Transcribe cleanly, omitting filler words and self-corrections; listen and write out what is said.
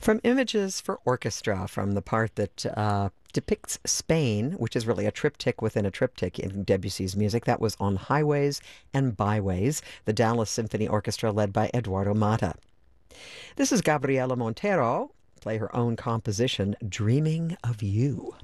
From Images for Orchestra, from the part that depicts Spain, which is really a triptych within a triptych in Debussy's music. That was On Highways and Byways, the Dallas Symphony Orchestra led by Eduardo Mata. This is Gabriela Montero, play her own composition, Dreaming of You.